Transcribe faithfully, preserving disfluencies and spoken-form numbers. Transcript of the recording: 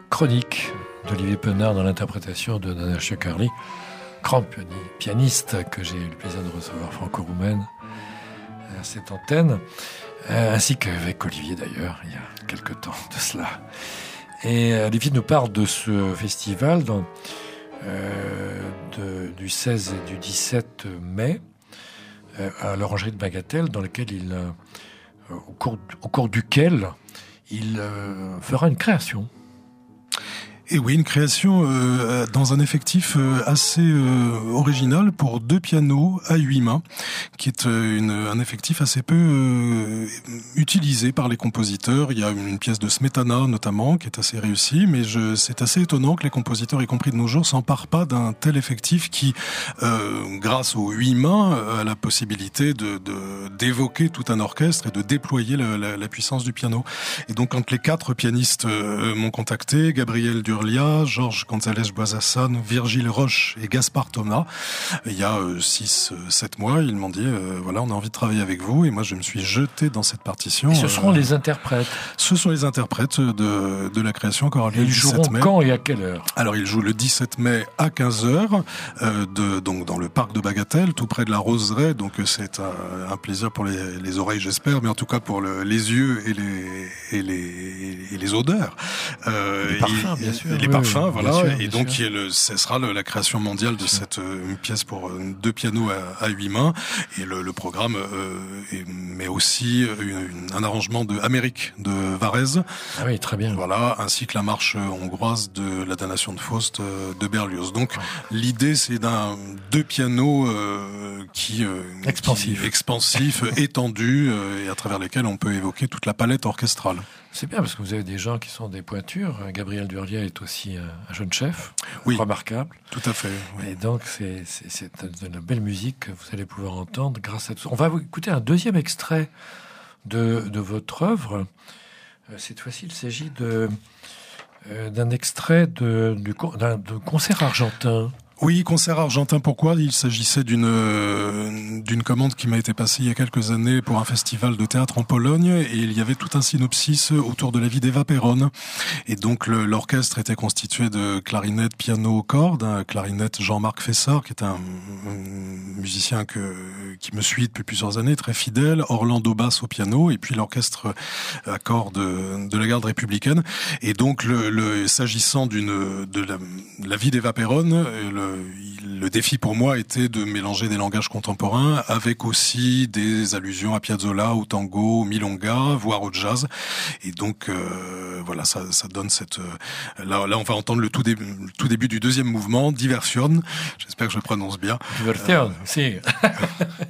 chronique d'Olivier Penard dans l'interprétation de Nana Chakarli, grande pianiste que j'ai eu le plaisir de recevoir franco-roumaine à cette antenne, ainsi qu'avec Olivier d'ailleurs, il y a quelque temps de cela. Et Olivier nous parle de ce festival dans, euh, de, du seize et du dix-sept mai euh, à l'Orangerie de Bagatelle, dans lequel il, euh, au, cours, au cours duquel il euh, fera une création. Et oui, une création euh, dans un effectif euh, assez euh, original pour deux pianos à huit mains, qui est euh, une, un effectif assez peu euh, utilisé par les compositeurs. Il y a une pièce de Smetana notamment qui est assez réussie, mais je, c'est assez étonnant que les compositeurs, y compris de nos jours, s'emparent pas d'un tel effectif qui, euh, grâce aux huit mains, a la possibilité de, de d'évoquer tout un orchestre et de déployer la, la, la puissance du piano. Et donc, quand les quatre pianistes euh, m'ont contacté, Gabriel Dur Georges González Boisassan, Virgile Roche et Gaspard Thomas, il y a six sept mois, ils m'ont dit euh, voilà, on a envie de travailler avec vous, et moi je me suis jeté dans cette partition. Et ce seront euh, les interprètes. Ce sont les interprètes de de la création qui aura lieu le dix-sept mai. Quand et à quelle heure? Alors ils jouent le dix-sept mai à quinze heures, euh, de donc dans le parc de Bagatelle, tout près de la Roseraie. Donc c'est un, un plaisir pour les, les oreilles, j'espère, mais en tout cas pour le, les yeux et les et les et les odeurs. Euh, les parfums, et, bien sûr. Et les oui, parfums, oui, voilà. sûr, et donc, il y a le, ce sera le, la création mondiale de cette euh, une pièce pour euh, deux pianos à, à huit mains. Et le, le programme, euh, est, mais aussi une, une, un arrangement de Amérique de Varese. Ah oui, très bien. Voilà, ainsi que la marche hongroise de la damnation de Faust euh, de Berlioz. Donc, ouais. L'idée, c'est d'un deux pianos euh, qui euh, expansifs, expansifs, étendus, euh, et à travers lesquels on peut évoquer toute la palette orchestrale. C'est bien parce que vous avez des gens qui sont des pointures. Gabriel Durlia est aussi un jeune chef, oui, remarquable. Tout à fait. Oui. Et donc c'est, c'est, c'est de la belle musique que vous allez pouvoir entendre grâce à tout ça. On va vous écouter un deuxième extrait de, de votre œuvre. Cette fois-ci, il s'agit de, euh, d'un extrait de, du, d'un de concert argentin. Oui, concert argentin. Pourquoi? Il s'agissait d'une euh, d'une commande qui m'a été passée il y a quelques années pour un festival de théâtre en Pologne, et il y avait tout un synopsis autour de la vie d'Eva Perón. Et donc le, l'orchestre était constitué de clarinette, piano, cordes. Un clarinette Jean-Marc Fessard, qui est un, un musicien que qui me suit depuis plusieurs années, très fidèle. Orlando Bass au piano, et puis l'orchestre à cordes de, de la garde républicaine. Et donc le, le s'agissant d'une de la, la vie d'Eva Perón, le Le défi pour moi était de mélanger des langages contemporains avec aussi des allusions à Piazzolla, au tango, au milonga, voire au jazz. Et donc euh, voilà, ça, ça donne cette. Euh, là, là, on va entendre le tout début, le tout début du deuxième mouvement, Diversion. J'espère que je le prononce bien. Diversion, euh, si.